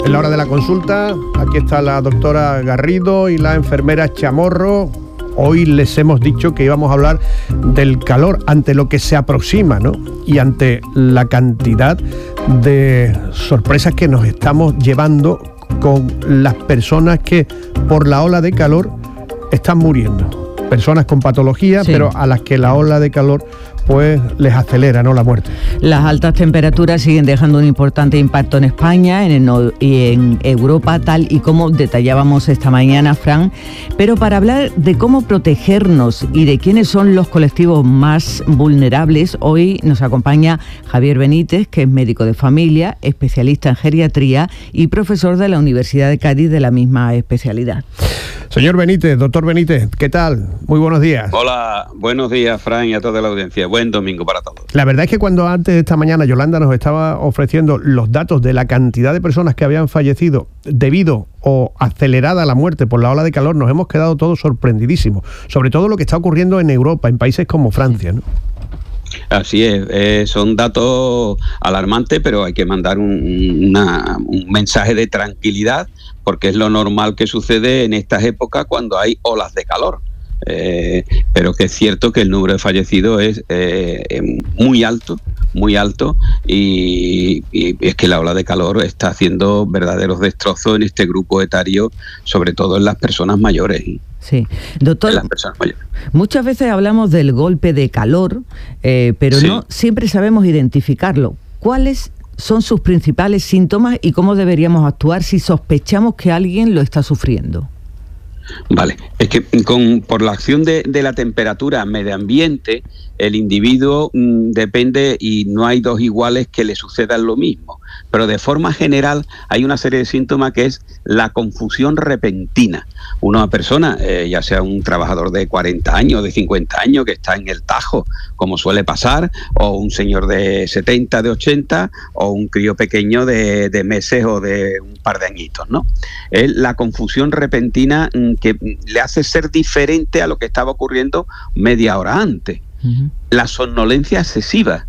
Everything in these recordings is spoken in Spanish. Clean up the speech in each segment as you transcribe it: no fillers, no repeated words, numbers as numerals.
En la hora de la consulta, aquí está la doctora Garrido y la enfermera Chamorro. Hoy les hemos dicho que íbamos a hablar del calor ante lo que se aproxima, ¿no? Y ante la cantidad de sorpresas que nos estamos llevando con las personas que por la ola de calor están muriendo. Personas con patología, sí, pero a las que la ola de calor pues les acelera, ¿no?, la muerte. Las altas temperaturas siguen dejando un importante impacto en España y en Europa, tal y como detallábamos esta mañana, Fran. Pero para hablar de cómo protegernos y de quiénes son los colectivos más vulnerables, hoy nos acompaña Javier Benítez, que es médico de familia, especialista en geriatría y profesor de la Universidad de Cádiz de la misma especialidad. Señor Benítez, doctor Benítez, ¿qué tal? Muy buenos días. Hola, buenos días, Fran, y a toda la audiencia. Buen domingo para todos. La verdad es que cuando antes de esta mañana Yolanda nos estaba ofreciendo los datos de la cantidad de personas que habían fallecido debido o acelerada la muerte por la ola de calor, nos hemos quedado todos sorprendidísimos. Sobre todo lo que está ocurriendo en Europa, en países como Francia, ¿no? Así es, son datos alarmantes, pero hay que mandar un mensaje de tranquilidad, porque es lo normal que sucede en estas épocas cuando hay olas de calor. Pero que es cierto que el número de fallecidos es muy alto, y es que la ola de calor está haciendo verdaderos destrozos en este grupo etario, sobre todo en las personas mayores. Sí, doctor, muchas veces hablamos del golpe de calor, pero sí, no siempre sabemos identificarlo. ¿Cuáles son sus principales síntomas y cómo deberíamos actuar si sospechamos que alguien lo está sufriendo? Vale, es que por la acción de la temperatura medio ambiente, el individuo depende, y no hay dos iguales que le sucedan lo mismo, pero de forma general hay una serie de síntomas que es la confusión repentina. Una persona, ya sea un trabajador de 40 años, de 50 años, que está en el tajo, como suele pasar, o un señor de 70, de 80, o un crío pequeño de meses o de un par de añitos, ¿no? Es la confusión repentina que le hace ser diferente a lo que estaba ocurriendo media hora antes. Uh-huh. La somnolencia excesiva.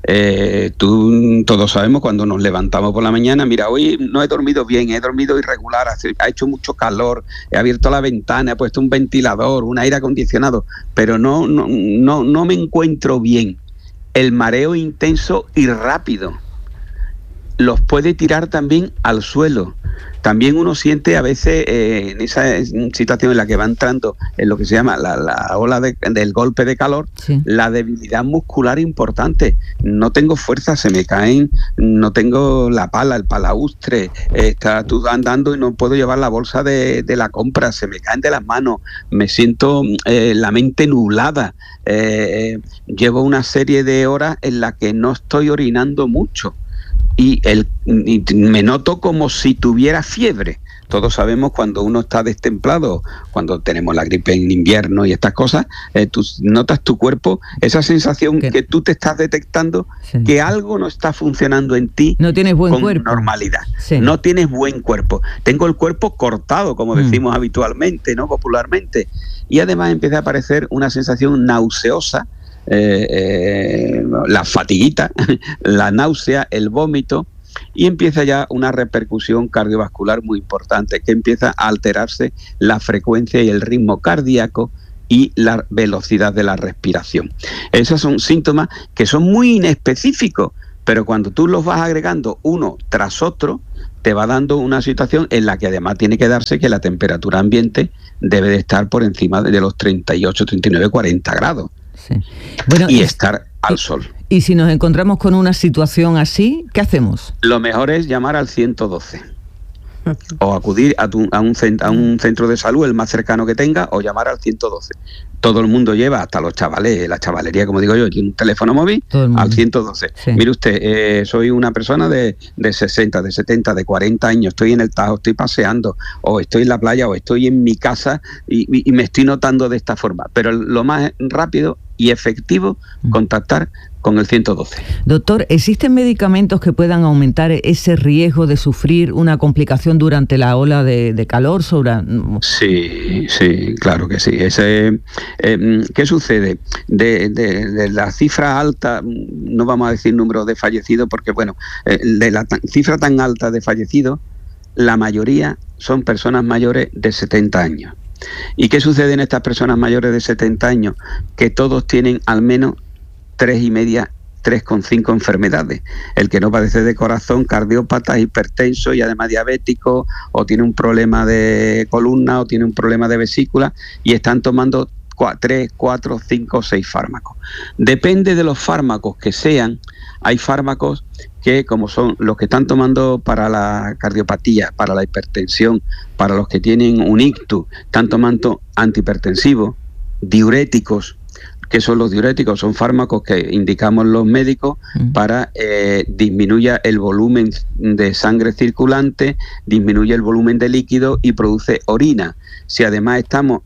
Todos sabemos cuando nos levantamos por la mañana, mira, hoy no he dormido bien, he dormido irregular, ha hecho mucho calor, he abierto la ventana, he puesto un ventilador, un aire acondicionado, pero no me encuentro bien. El mareo intenso y rápido los puede tirar también al suelo. También uno siente a veces en esa situación en la que va entrando en lo que se llama la ola del golpe de calor, sí, la debilidad muscular importante. No tengo fuerza, se me caen, no tengo la pala, el palaustre, está tú andando y no puedo llevar la bolsa de la compra, se me caen de las manos, me siento la mente nublada, llevo una serie de horas en la que no estoy orinando mucho. Y me noto como si tuviera fiebre. Todos sabemos cuando uno está destemplado, cuando tenemos la gripe en invierno y estas cosas, tú notas tu cuerpo, esa sensación que tú te estás detectando, sí, que algo no está funcionando en ti. No tienes buen cuerpo. Normalidad. Sí. No tienes buen cuerpo. Tengo el cuerpo cortado, como decimos habitualmente, ¿no?, popularmente. Y además empieza a aparecer una sensación nauseosa, la fatiguita, la náusea, el vómito, y empieza ya una repercusión cardiovascular muy importante, que empieza a alterarse la frecuencia y el ritmo cardíaco y la velocidad de la respiración. Esos son síntomas que son muy inespecíficos, pero cuando tú los vas agregando uno tras otro, te va dando una situación en la que además tiene que darse que la temperatura ambiente debe de estar por encima de los 38, 39, 40 grados. Sí. Bueno, y estar al sol. Y si nos encontramos con una situación así, ¿qué hacemos? Lo mejor es llamar al 112 o acudir a un centro de salud, el más cercano que tenga, o llamar al 112. Todo el mundo lleva, hasta los chavales, la chavalería, como digo yo, tiene un teléfono móvil al 112. Sí. Mire usted, soy una persona de 60, de 70, de 40 años, estoy en el Tajo, estoy paseando, o estoy en la playa, o estoy en mi casa y me estoy notando de esta forma. Pero lo más rápido y efectivo, contactar con el 112. Doctor, ¿existen medicamentos que puedan aumentar ese riesgo de sufrir una complicación durante la ola de calor? Sí, claro que sí. ¿Qué sucede? De la cifra alta, no vamos a decir número de fallecidos, porque bueno, de la cifra tan alta de fallecidos, la mayoría son personas mayores de 70 años. ¿Y qué sucede en estas personas mayores de 70 años? Que todos tienen al menos 3,5 enfermedades. El que no padece de corazón, cardiópata, hipertenso y además diabético, o tiene un problema de columna, o tiene un problema de vesícula, y están tomando 3, 4, 5, 6 fármacos. Depende de los fármacos que sean. Hay fármacos que, como son los que están tomando para la cardiopatía, para la hipertensión, para los que tienen un ictus, están tomando antihipertensivos, diuréticos. ¿Qué son los diuréticos? Son fármacos que indicamos los médicos para disminuya el volumen de sangre circulante, disminuye el volumen de líquido y produce orina. Si además estamos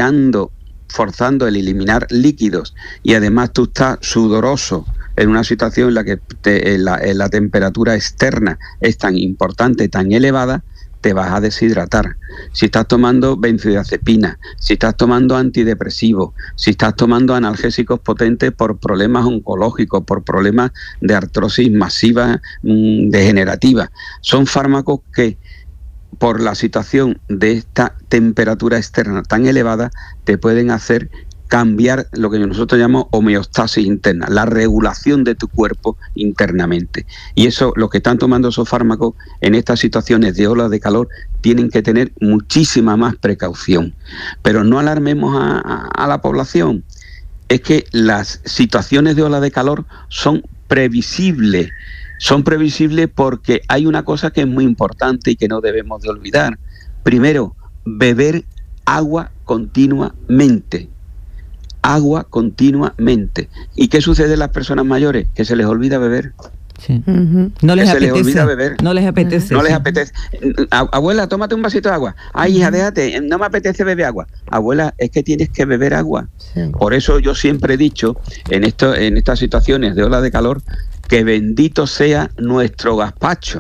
forzando el eliminar líquidos, y además tú estás sudoroso en una situación en la que la temperatura externa es tan importante, tan elevada, te vas a deshidratar. Si estás tomando benzodiazepina, si estás tomando antidepresivos, si estás tomando analgésicos potentes por problemas oncológicos, por problemas de artrosis masiva degenerativa, son fármacos que, por la situación de esta temperatura externa tan elevada, te pueden hacer cambiar lo que nosotros llamamos homeostasis interna, la regulación de tu cuerpo internamente. Y eso, los que están tomando esos fármacos en estas situaciones de olas de calor, tienen que tener muchísima más precaución. Pero no alarmemos a la población. Es que las situaciones de olas de calor son previsibles. Son previsibles porque hay una cosa que es muy importante y que no debemos de olvidar. Primero, beber agua continuamente. Agua continuamente. ¿Y qué sucede en las personas mayores? Que se les olvida beber. Sí. No les apetece. Les olvida beber. No les apetece. No les apetece. Abuela, tómate un vasito de agua. Ay, hija, déjate, no me apetece beber agua. Abuela, es que tienes que beber agua. Sí. Por eso yo siempre he dicho, en estas situaciones de ola de calor, que bendito sea nuestro gazpacho.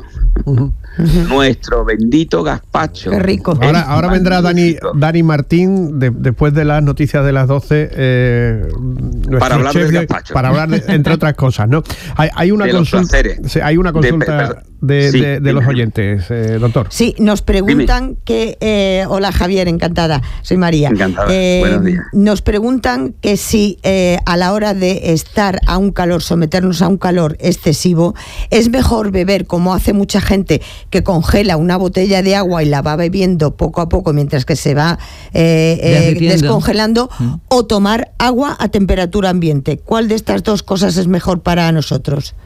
Nuestro bendito gazpacho. Qué rico. Ahora vendrá Dani Martín, después de las noticias de las 12, para hablar del gazpacho. Para hablar, entre otras cosas, ¿no? Hay una consulta de los oyentes, doctor. Sí, nos preguntan que... hola, Javier, encantada. Soy María. Encantada. Buenos días. Nos preguntan que si a la hora de estar a un calor, someternos a un calor excesivo, es mejor beber, como hace mucha gente, que congela una botella de agua y la va bebiendo poco a poco mientras que se va descongelando, o tomar agua a temperatura ambiente. ¿Cuál de estas dos cosas es mejor para nosotros?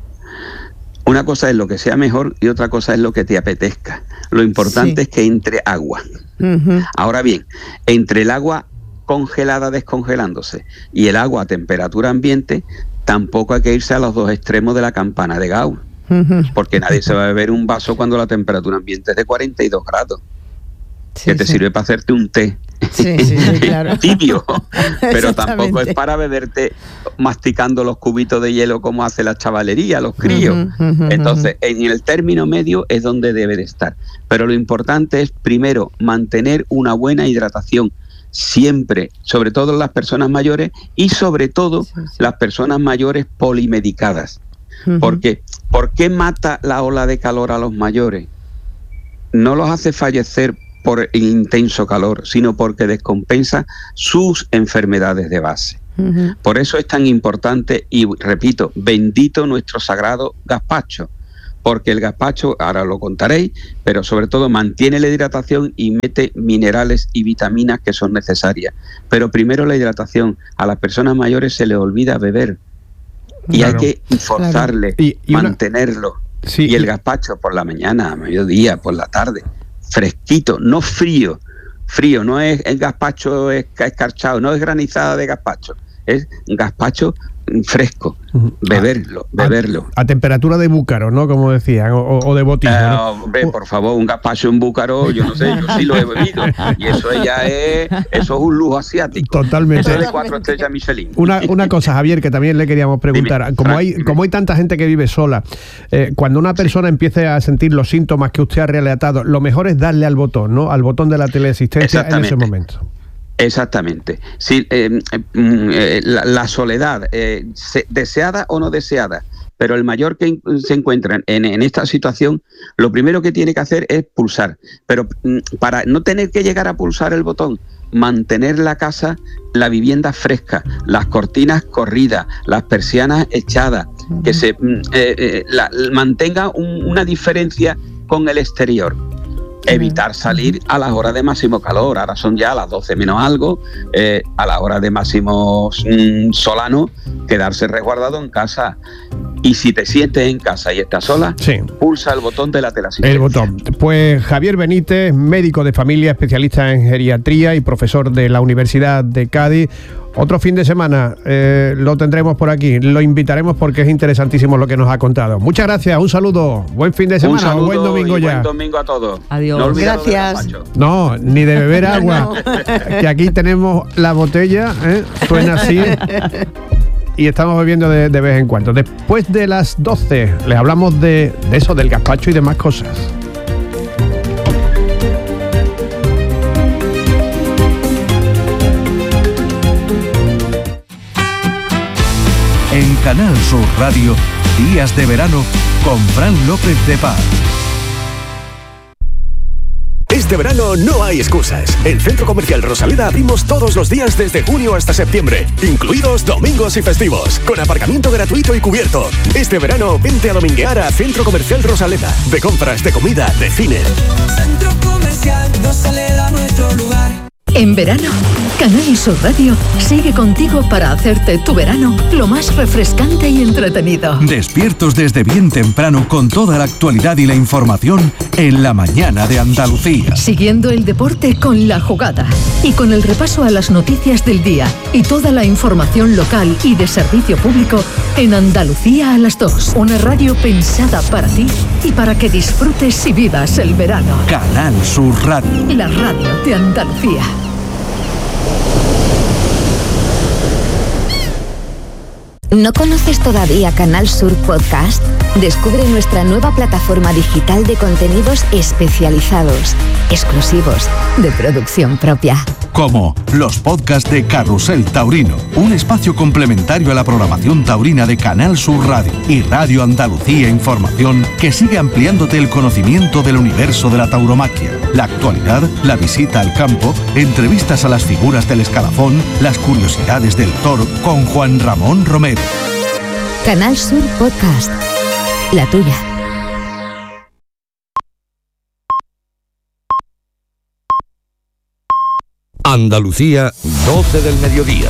Una cosa es lo que sea mejor y otra cosa es lo que te apetezca. Lo importante es que entre agua. Ahora bien, entre el agua congelada descongelándose y el agua a temperatura ambiente, tampoco hay que irse a los dos extremos de la campana de Gauss. Porque nadie se va a beber un vaso cuando la temperatura ambiente es de 42 grados. Que te sirve para hacerte un té. Claro. Tibio, pero tampoco es para beberte masticando los cubitos de hielo como hace la chavalería, los críos. Entonces, en el término medio es donde debe de estar. Pero lo importante es, primero, mantener una buena hidratación siempre, sobre todo las personas mayores y sobre todo las personas mayores polimedicadas. Porque, ¿por qué mata la ola de calor a los mayores? No los hace fallecer por el intenso calor, sino porque descompensa sus enfermedades de base. Por eso es tan importante, y repito, bendito nuestro sagrado gazpacho, porque el gazpacho, ahora lo contaréis, pero sobre todo mantiene la hidratación y mete minerales y vitaminas que son necesarias. Pero primero la hidratación. A las personas mayores se les olvida beber y hay que forzarle, mantenerlo. Y el gazpacho por la mañana, a mediodía, por la tarde, fresquito, no frío. Frío, no es el gazpacho escarchado, no es granizada de gazpacho, es gazpacho fresco, beberlo. A temperatura de búcaro, ¿no? Como decían, o de botella, ¿no? Hombre, por favor, un gazpacho en búcaro, yo no sé, yo sí lo he bebido. Y eso ya eso es un lujo asiático. Totalmente. Eso es de 4 estrellas Michelin. Una cosa, Javier, que también le queríamos preguntar. Dime, como hay tanta gente que vive sola, cuando una persona empiece a sentir los síntomas que usted ha relatado, lo mejor es darle al botón, ¿no? Al botón de la teleasistencia en ese momento. Exactamente. Sí, la soledad, deseada o no deseada, pero el mayor que se encuentra en esta situación, lo primero que tiene que hacer es pulsar. Pero para no tener que llegar a pulsar el botón, mantener la casa, la vivienda fresca, las cortinas corridas, las persianas echadas, que se mantenga una diferencia con el exterior. Evitar salir a las horas de máximo calor. Ahora son ya las 12 menos algo, a la hora de máximo solano, quedarse resguardado en casa. Y si te sientes en casa y estás sola, pulsa el botón de la teleasistencia. El botón. Pues Javier Benítez, médico de familia, especialista en geriatría y profesor de la Universidad de Cádiz. Otro fin de semana lo tendremos por aquí, lo invitaremos porque es interesantísimo lo que nos ha contado. Muchas gracias, un saludo, buen fin de semana, buen domingo ya. Buen domingo a todos. Adiós. No Gracias. No, ni de beber agua, que aquí tenemos la botella, suena así. Y estamos bebiendo de vez en cuando. Después de las 12 les hablamos de eso, del gazpacho y demás cosas. En Canal Sur Radio, Días de Verano con Fran López de Paz. Este verano no hay excusas. En Centro Comercial Rosaleda abrimos todos los días desde junio hasta septiembre, incluidos domingos y festivos, con aparcamiento gratuito y cubierto. Este verano vente a dominguear a Centro Comercial Rosaleda. De compras, de comida, de cine. Centro Comercial Rosaleda, nuestro lugar. En verano, Canal Sur Radio sigue contigo para hacerte tu verano lo más refrescante y entretenido. Despiertos desde bien temprano con toda la actualidad y la información en la mañana de Andalucía. Siguiendo el deporte con La Jugada y con el repaso a las noticias del día y toda la información local y de servicio público en Andalucía a las 2. Una radio pensada para ti y para que disfrutes y vivas el verano. Canal Sur Radio. La radio de Andalucía. ¿No conoces todavía Canal Sur Podcast? Descubre nuestra nueva plataforma digital de contenidos especializados, exclusivos, de producción propia. Como los podcasts de Carrusel Taurino, un espacio complementario a la programación taurina de Canal Sur Radio y Radio Andalucía Información, que sigue ampliándote el conocimiento del universo de la tauromaquia, la actualidad, la visita al campo, entrevistas a las figuras del escalafón, las curiosidades del toro con Juan Ramón Romero. Canal Sur Podcast, la tuya. Andalucía, 12 del mediodía.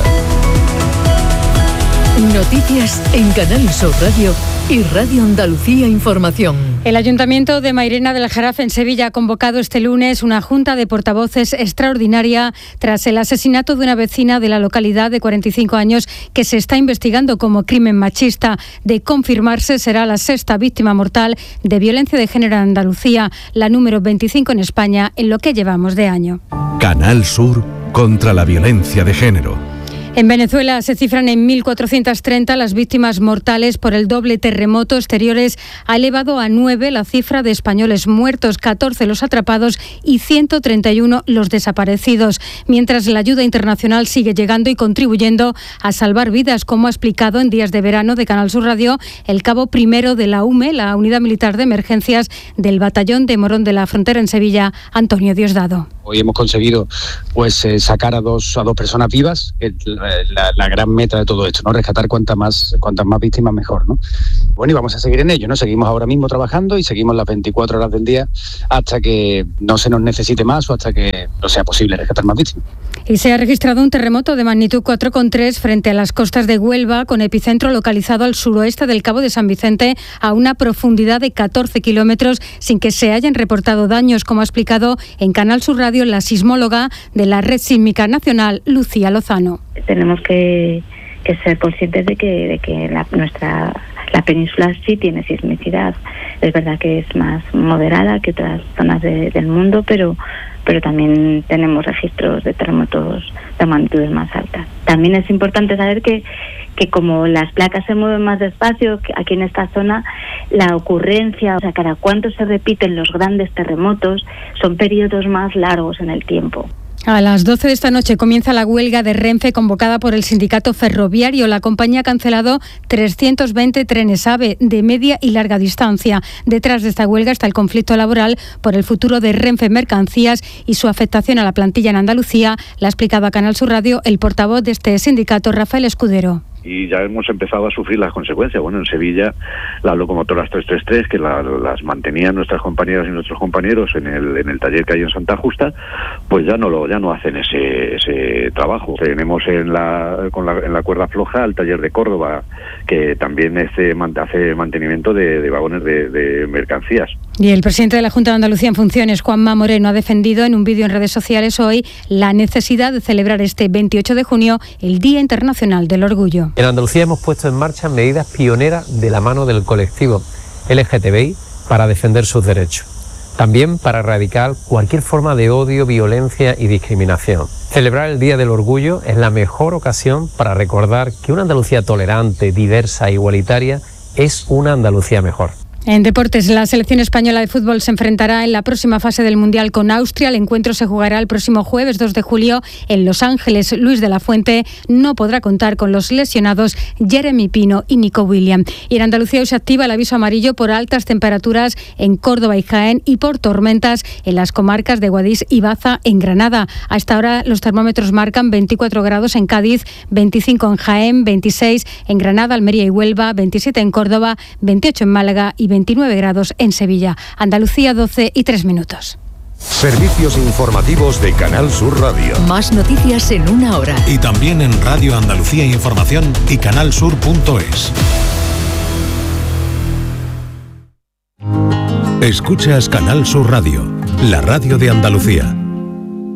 Noticias en Canal Sur Radio y Radio Andalucía Información. El Ayuntamiento de Mairena del Aljarafe en Sevilla ha convocado este lunes una junta de portavoces extraordinaria tras el asesinato de una vecina de la localidad de 45 años que se está investigando como crimen machista. De confirmarse, será la sexta víctima mortal de violencia de género en Andalucía, la número 25 en España en lo que llevamos de año. Canal Sur contra la violencia de género. En Venezuela se cifran en 1.430 las víctimas mortales por el doble terremoto. Exteriores ha elevado a 9 la cifra de españoles muertos, 14 los atrapados y 131 los desaparecidos. Mientras la ayuda internacional sigue llegando y contribuyendo a salvar vidas, como ha explicado en Días de Verano de Canal Sur Radio el cabo primero de la UME, la Unidad Militar de Emergencias del Batallón de Morón de la Frontera en Sevilla, Antonio Diosdado. Hoy hemos conseguido sacar a dos personas vivas, que es la gran meta de todo esto, ¿no? Rescatar cuantas más víctimas mejor, ¿no? Bueno, y vamos a seguir en ello, ¿no? Seguimos ahora mismo trabajando y seguimos las 24 horas del día hasta que no se nos necesite más o hasta que no sea posible rescatar más víctimas. Y se ha registrado un terremoto de magnitud 4,3 frente a las costas de Huelva, con epicentro localizado al suroeste del Cabo de San Vicente, a una profundidad de 14 kilómetros, sin que se hayan reportado daños, como ha explicado en Canal Sur Radio la sismóloga de la Red Sísmica Nacional, Lucía Lozano. Tenemos que ser conscientes de que la península sí tiene sismicidad. Es verdad que es más moderada que otras zonas del mundo, pero también tenemos registros de terremotos de magnitudes más altas. También es importante saber que como las placas se mueven más despacio, aquí en esta zona, la ocurrencia, o sea, cada cuánto se repiten los grandes terremotos, son periodos más largos en el tiempo. A las 12 de esta noche comienza la huelga de Renfe convocada por el sindicato ferroviario. La compañía ha cancelado 320 trenes AVE de media y larga distancia. Detrás de esta huelga está el conflicto laboral por el futuro de Renfe Mercancías y su afectación a la plantilla en Andalucía. La ha explicado a Canal Sur Radio el portavoz de este sindicato, Rafael Escudero. Y ya hemos empezado a sufrir las consecuencias. Bueno, en Sevilla las locomotoras 333 que las mantenían nuestras compañeras y nuestros compañeros en el taller que hay en Santa Justa, pues ya no hacen ese trabajo. Tenemos en la cuerda floja el taller de Córdoba, que también hace mantenimiento de vagones de mercancías. Y el presidente de la Junta de Andalucía en funciones, Juanma Moreno, ha defendido en un vídeo en redes sociales hoy la necesidad de celebrar este 28 de junio el Día Internacional del Orgullo. En Andalucía hemos puesto en marcha medidas pioneras de la mano del colectivo LGTBI para defender sus derechos. También para erradicar cualquier forma de odio, violencia y discriminación. Celebrar el Día del Orgullo es la mejor ocasión para recordar que una Andalucía tolerante, diversa e igualitaria es una Andalucía mejor. En deportes, la selección española de fútbol se enfrentará en la próxima fase del Mundial con Austria. El encuentro se jugará el próximo jueves 2 de julio en Los Ángeles. Luis de la Fuente no podrá contar con los lesionados Jeremy Pino y Nico Williams. Y en Andalucía hoy se activa el aviso amarillo por altas temperaturas en Córdoba y Jaén y por tormentas en las comarcas de Guadix y Baza en Granada. A esta hora los termómetros marcan 24 grados en Cádiz, 25 en Jaén, 26 en Granada, Almería y Huelva, 27 en Córdoba, 28 en Málaga y 29 grados en Sevilla. Andalucía, 12:03. Servicios informativos de Canal Sur Radio. Más noticias en una hora. Y también en Radio Andalucía Información y canalsur.es. Escuchas Canal Sur Radio, la radio de Andalucía.